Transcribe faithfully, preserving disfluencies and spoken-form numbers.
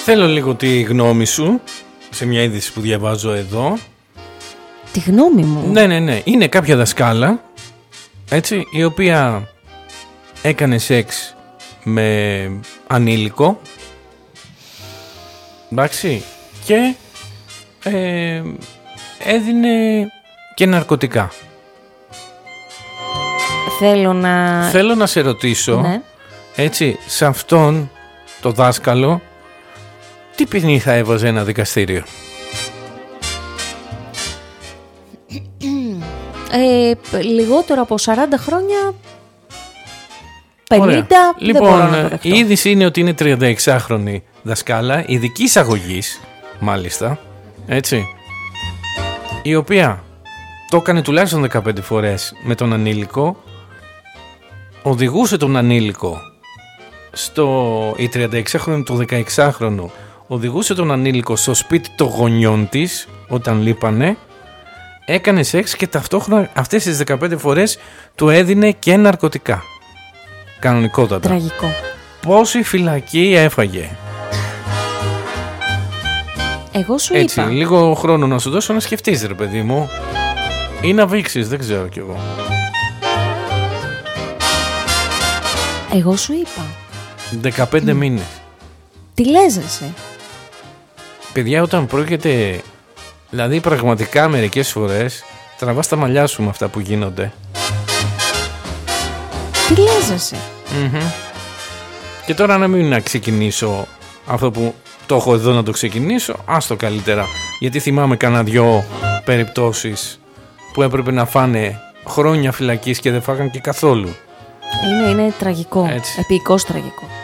Θέλω λίγο τη γνώμη σου σε μια είδηση που διαβάζω εδώ. Τη γνώμη μου? Ναι, ναι, ναι. Είναι κάποια δασκάλα, έτσι, η οποία έκανε σεξ με ανήλικο. Εντάξει. Και ε, έδινε και ναρκωτικά. Θέλω να... Θέλω να σε ρωτήσω, ναι. έτσι, σε αυτόν το δάσκαλο, τι ποινή θα έβαζε ένα δικαστήριο? Ε, λιγότερο από σαράντα χρόνια, πενήντα. Λοιπόν, η είδηση είναι ότι είναι τριανταεξάχρονη δασκάλα, ειδικής αγωγής, μάλιστα, έτσι, η οποία το έκανε τουλάχιστον δεκαπέντε φορές με τον ανήλικο, οδηγούσε τον ανήλικο στο, η τριανταεξάχρονη το δεκαεξάχρονο οδηγούσε τον ανήλικο στο σπίτι των γονιών της όταν λείπανε, έκανε σεξ και ταυτόχρονα αυτές τις δεκαπέντε φορές του έδινε και ναρκωτικά. Κανονικότατα. Τραγικό. Πόση φυλακή έφαγε? Εγώ σου Έτσι, είπα. λίγο χρόνο να σου δώσω να σκεφτείς, ρε παιδί μου, ή να βήξεις, δεν ξέρω κι εγώ. Εγώ σου είπα δεκαπέντε mm. μήνες. Τι λες εσύ? Παιδιά, όταν πρόκειται, δηλαδή πραγματικά μερικές φορές τραβάς τα μαλλιά σου με αυτά που γίνονται. Τι λες εσύ? Mm-hmm. Και τώρα να μην να ξεκινήσω αυτό που το έχω εδώ να το ξεκινήσω, άστο καλύτερα, γιατί θυμάμαι κανένα δυο περιπτώσεις που έπρεπε να φάνε χρόνια φυλακής και δεν φάγαν και καθόλου. Είναι, είναι τραγικό, επικώς τραγικό.